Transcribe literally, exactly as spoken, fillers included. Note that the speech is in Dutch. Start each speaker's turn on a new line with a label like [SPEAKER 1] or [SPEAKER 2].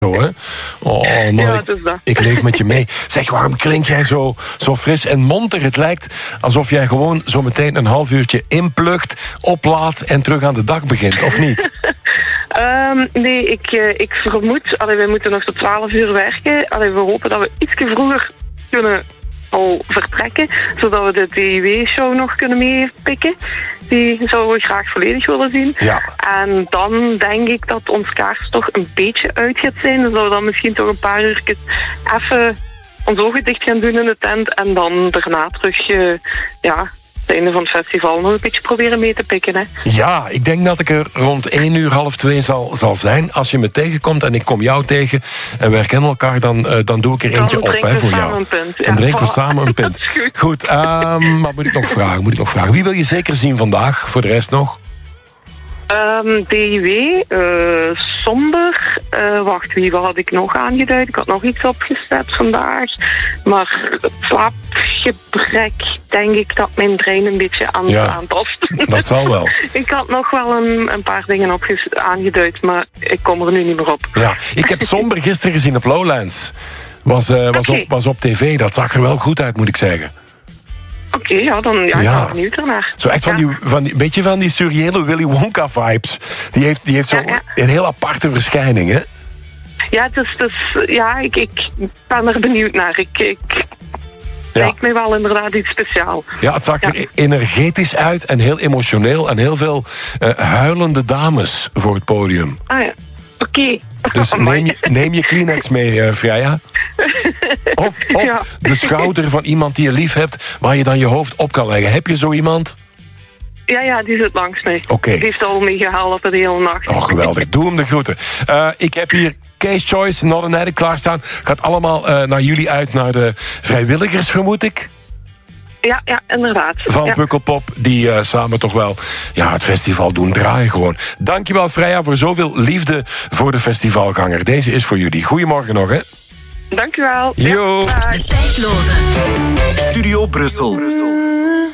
[SPEAKER 1] Hè? Oh man,
[SPEAKER 2] Ja,
[SPEAKER 1] ik,
[SPEAKER 2] het is dat.
[SPEAKER 1] ik leef met je mee. Zeg, waarom klink jij zo, zo fris en monter? Het lijkt alsof jij gewoon zo meteen een half uurtje inplugt, oplaadt en terug aan de dag begint, of niet?
[SPEAKER 2] Um, nee, ik, uh, ik vermoed... Allee, wij moeten nog tot twaalf uur werken. Allee, we hopen dat we iets vroeger kunnen al vertrekken, zodat we de D I W-show nog kunnen meepikken. Die zouden we graag volledig willen zien.
[SPEAKER 1] Ja.
[SPEAKER 2] En dan denk ik dat ons kaars toch een beetje uit gaat zijn. Dan zouden we dan misschien toch een paar uur even ons ogen dicht gaan doen in de tent. En dan daarna terug, uh, ja, het einde van het festival nog een beetje proberen mee te pikken. Hè.
[SPEAKER 1] Ja, ik denk dat ik er rond één uur, half twee zal, zal zijn. Als je me tegenkomt en ik kom jou tegen en we herkennen elkaar, dan, uh, dan doe ik er eentje op hè, voor jou.
[SPEAKER 2] Een punt, ja.
[SPEAKER 1] Dan drinken we samen een pint.
[SPEAKER 2] Goed,
[SPEAKER 1] goed um, maar moet ik nog vragen, moet ik nog vragen. Wie wil je zeker zien vandaag, voor de rest nog?
[SPEAKER 2] Um, D I W, uh, somber. Uh, wacht, wie wat had ik nog aangeduid? Ik had nog iets opgezet vandaag. Maar het slaapgebrek, denk ik dat mijn brein een beetje aan
[SPEAKER 1] ja,
[SPEAKER 2] aantast.
[SPEAKER 1] Dat zal wel.
[SPEAKER 2] Ik had nog wel een, een paar dingen opges- aangeduid, maar ik kom er nu niet meer op.
[SPEAKER 1] Ja, ik heb somber gisteren gezien op Lowlands. Was, uh, was,
[SPEAKER 2] okay.
[SPEAKER 1] op, was op tv, dat zag er wel goed uit, moet ik zeggen.
[SPEAKER 2] Oké, okay, ja, dan ja,
[SPEAKER 1] ja.
[SPEAKER 2] ik ben benieuwd ernaar.
[SPEAKER 1] Zo echt van die, van die, beetje van die surreële Willy Wonka-vibes. Die heeft, die heeft zo ja, ja. een heel aparte verschijning, hè?
[SPEAKER 2] Ja, het is, het is, ja ik, ik ben er benieuwd naar. Ik, ik ja. lijkt mij wel inderdaad iets speciaals.
[SPEAKER 1] Ja, het zag
[SPEAKER 2] ja.
[SPEAKER 1] er energetisch uit en heel emotioneel. En heel veel uh, huilende dames voor het podium.
[SPEAKER 2] Ah ja, oké. Okay.
[SPEAKER 1] Dus neem je, neem je Kleenex mee, uh, Freya. Of, of ja. de schouder van iemand die je lief hebt, waar je dan je hoofd op kan leggen. Heb je zo iemand?
[SPEAKER 2] Ja, ja, die zit langs mij.
[SPEAKER 1] Oké. Okay.
[SPEAKER 2] Die heeft al mee gehaald de hele nacht.
[SPEAKER 1] Oh, geweldig. Doe hem de groeten. Uh, ik heb hier Case Choice, Not an Addict klaarstaan. Gaat allemaal uh, naar jullie uit, naar de vrijwilligers, vermoed ik?
[SPEAKER 2] Ja, ja, inderdaad.
[SPEAKER 1] Van
[SPEAKER 2] ja.
[SPEAKER 1] Pukkelpop, die uh, samen toch wel ja, het festival doen draaien gewoon. Dankjewel, Freya, voor zoveel liefde voor de festivalganger. Deze is voor jullie. Goedemorgen nog, hè.
[SPEAKER 2] Dankjewel.
[SPEAKER 1] Jo.
[SPEAKER 2] Ja,
[SPEAKER 3] de tijdloze. Studio Brussel.